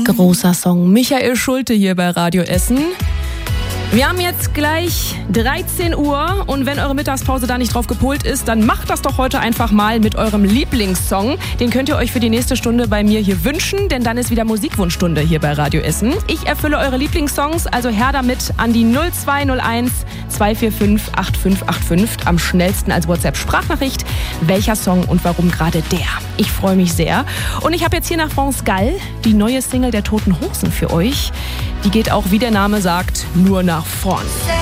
Großer Song. Michael Schulte hier bei Radio Essen. Wir haben jetzt gleich 13 Uhr und wenn eure Mittagspause da nicht drauf gepolt ist, dann macht das doch heute einfach mal mit eurem Lieblingssong. Den könnt ihr euch für die nächste Stunde bei mir hier wünschen, denn dann ist wieder Musikwunschstunde hier bei Radio Essen. Ich erfülle eure Lieblingssongs, also her damit an die 0201 245 8585. Am schnellsten als WhatsApp-Sprachnachricht. Welcher Song und warum gerade der? Ich freue mich sehr. Und ich habe jetzt hier nach France Gall die neue Single der Toten Hosen für euch. Die geht auch, wie der Name sagt, nur nach vorn.